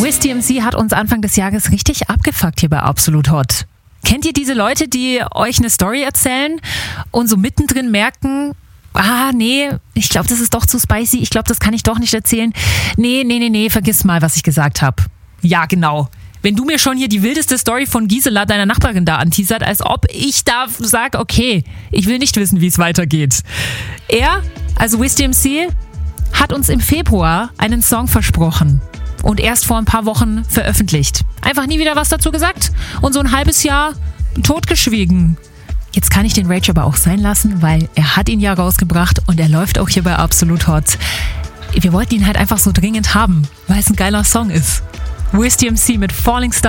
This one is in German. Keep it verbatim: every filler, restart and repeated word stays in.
Wiz D M C hat uns Anfang des Jahres richtig abgefuckt hier bei Absolut Hot. Kennt ihr diese Leute, die euch eine Story erzählen und so mittendrin merken, ah, nee, ich glaube, das ist doch zu spicy, ich glaube, das kann ich doch nicht erzählen. Nee, nee, nee, nee, vergiss mal, was ich gesagt habe. Ja, genau. Wenn du mir schon hier die wildeste Story von Gisela, deiner Nachbarin, da anteasert, als ob ich da sage, okay, ich will nicht wissen, wie es weitergeht. Er, also Wiz D M C, hat uns im Februar einen Song versprochen und erst vor ein paar Wochen veröffentlicht. Einfach nie wieder was dazu gesagt und so ein halbes Jahr totgeschwiegen. Jetzt kann ich den Rage aber auch sein lassen, weil er hat ihn ja rausgebracht und er läuft auch hier bei Absolut Hot. Wir wollten ihn halt einfach so dringend haben, weil es ein geiler Song ist. Wiz D M C mit Falling Star.